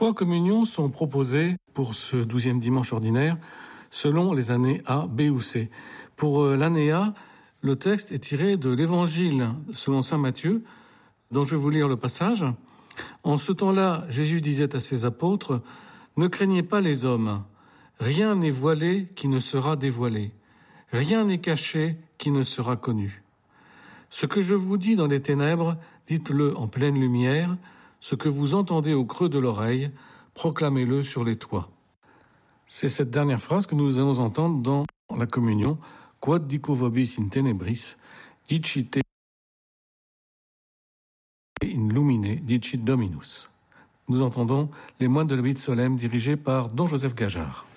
3 communions sont proposées pour ce 12e dimanche ordinaire selon les années A, B ou C. Pour l'année A, le texte est tiré de l'Évangile selon saint Matthieu, dont je vais vous lire le passage. En ce temps-là, Jésus disait à ses apôtres, « Ne craignez pas les hommes, rien n'est voilé qui ne sera dévoilé, rien n'est caché qui ne sera connu. Ce que je vous dis dans les ténèbres, dites-le en pleine lumière, ce que vous entendez au creux de l'oreille, proclamez-le sur les toits. » C'est cette dernière phrase que nous allons entendre dans la communion. Quod dico vobis in tenebris, dicite in lumine, dicit Dominus. Nous entendons les moines de l'abbaye de Solesmes dirigés par don Joseph Gajard.